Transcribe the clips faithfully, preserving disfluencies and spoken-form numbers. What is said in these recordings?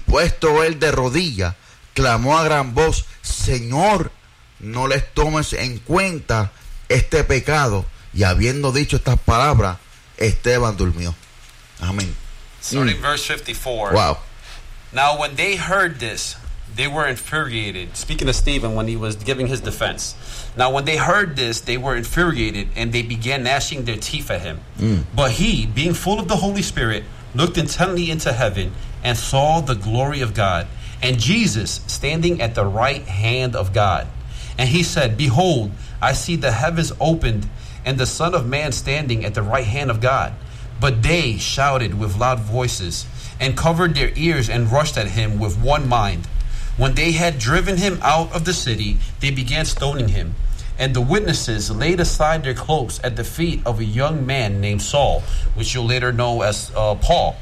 puesto él de rodillas, clamó a gran voz: Señor, no les tomes en cuenta este pecado. Y habiendo dicho estas palabras, Esteban durmió. Amén. Starting Mm. verse fifty-four. Wow. Now when they heard this, they were infuriated. Speaking of Stephen when he was giving his defense. Now when they heard this, they were infuriated, and they began gnashing their teeth at him. Mm. But he, being full of the Holy Spirit, looked intently into heaven and saw the glory of God, and Jesus standing at the right hand of God. And he said, Behold, I see the heavens opened, and the Son of Man standing at the right hand of God. But they shouted with loud voices, and covered their ears, and rushed at him with one mind. When they had driven him out of the city, they began stoning him. And the witnesses laid aside their cloaks at the feet of a young man named Saul, which you'll later know as uh, Paul.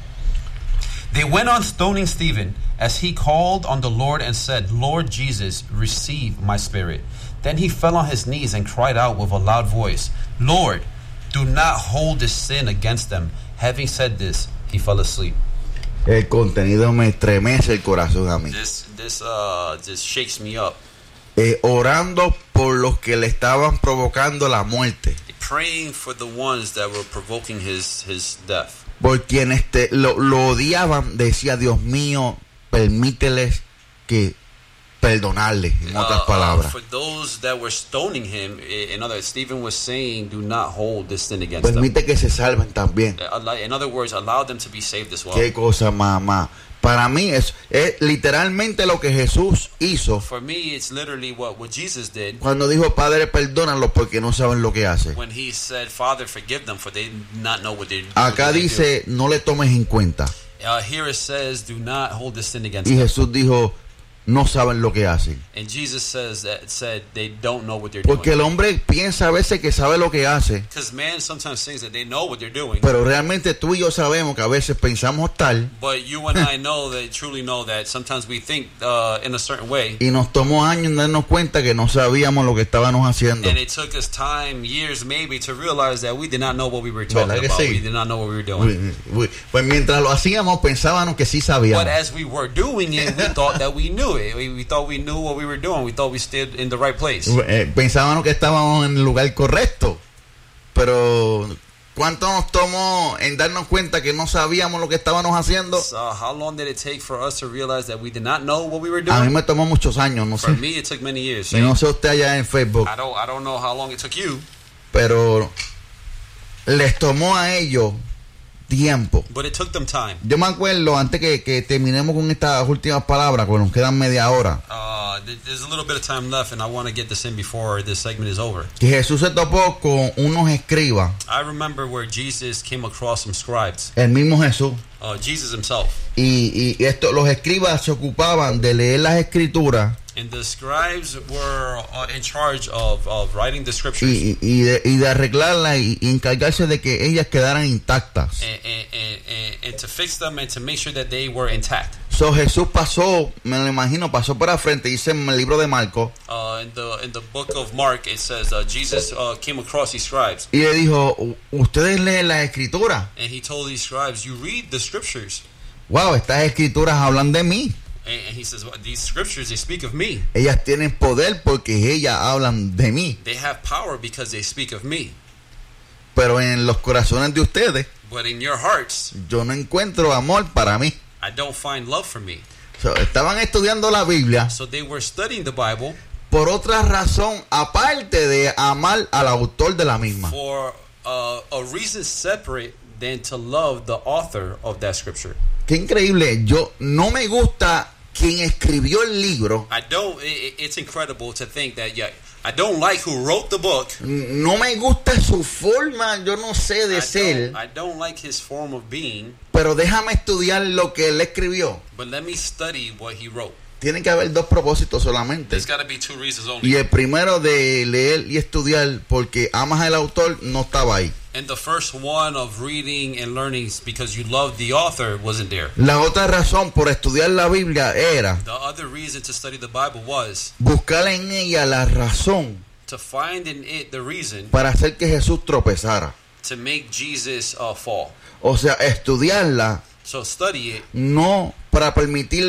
They went on stoning Stephen as he called on the Lord and said, Lord Jesus, receive my spirit. Then he fell on his knees and cried out with a loud voice, Lord, do not hold this sin against them. Having said this, he fell asleep. El contenido me estremece el corazón a mí. This this uh this shakes me up. Eh, orando por los que le estaban provocando la muerte. Praying for the ones that were provoking his his death. Por quienes te, lo, lo odiaban, decía, Dios mío, permíteles que perdonarles, en otras Uh, uh, palabras. for those that were stoning him, i- in other, Stephen was saying, do not hold this sin against them. Permite que se salven también. Uh, allow- In other words, allow them to be saved as well. Qué cosa más, más. Para mí es, es literalmente lo que Jesús hizo For me, it's literally what, what Jesus did cuando dijo, Padre, perdónalos porque no saben lo que hacen. when he said, Father, forgive them, for they do not know what they, Acá what they dice, no le tomes en cuenta. do. Uh, here it says, do not hold this sin against Y them. Jesús dijo, no saben lo que hacen. And Jesus says that said they don't know what they're Porque doing. el hombre piensa a veces que sabe lo que hace, Because man sometimes thinks that they know what they're doing. pero realmente tú y yo sabemos que a veces pensamos tal But you and I know that, truly know that sometimes we think uh, in a certain way. y nos tomó años en darnos cuenta que no sabíamos lo que estábamos haciendo. And it took us time, years maybe, to realize that we did not know what we were talking ¿Verdad que about. sí? We did not know what we were doing. Uy, uy, Pues mientras lo hacíamos pensábamos que sí sabíamos. But as we were doing it, we thought that we knew it. We, we thought we knew what we were doing. We thought we stayed in the right place. Eh, pensábamos que estábamos en el lugar correcto, pero ¿cuánto nos tomó en darnos cuenta que no sabíamos lo que estábamos haciendo? So how long did it take for us to realize that we did not know what we were A mí doing? me tomó muchos años, no For sé. me, it took many years. Y no sé usted allá en Facebook, I don't, I don't know how long it took you, pero les tomó a ellos tiempo. but it took them time. Yo me acuerdo, antes que, que terminemos con estas últimas palabras, porque nos quedan media hora, Uh, th- there's a little bit of time left, and I want to get this in before this segment is over. que Jesús se topó con unos escribas, I remember where Jesus came across some scribes, el mismo Jesús, uh, Jesus himself. y, y esto, los escribas se ocupaban de leer las escrituras And the scribes were uh, in charge of, of writing the scriptures y, y, de, y de arreglarlas y, y encargarse de que ellas quedaran intactas. and, and, and, and, and to fix them and to make sure that they were intact. So Jesús pasó, me lo imagino, pasó por la frente, dice en el libro de Marcos, Uh, in the in the book of Mark, it says uh, Jesus uh, came across these scribes, y le dijo, ustedes leen las escrituras. and he told these scribes, "You read the scriptures." Wow, estas escrituras hablan de mí. And, and he says, well, "These scriptures, they speak of me. Ellas tienen poder porque ellas hablan de mí. They have power because they speak of me. Pero en los corazones de ustedes, But in your hearts, yo no encuentro amor para mí." I don't find love for me." So, estaban estudiando la Biblia So they were studying the Bible por otra razón, aparte de amar al autor de la misma. for uh, a reason separate than to love the author of that scripture. Qué increíble. Yo no me gusta quien escribió el libro. I don't. It, it's incredible to think that. Yeah, I don't like who wrote the book. No me gusta su forma, yo no sé de I ser. don't, I don't like his form of being. Pero déjame estudiar lo que él escribió. But let me study what he wrote. Tiene que haber dos propósitos solamente. There's got to be two reasons only. Y el primero de leer y estudiar porque amas al autor no estaba ahí. And the first one of reading and learning is because you love the author wasn't there. La otra razón por estudiar la Biblia era The other reason to study the Bible was buscar en ella la razón to find in it the reason para hacer que Jesús tropezara. to make Jesus uh, fall. O sea, estudiarla So study it no para permitir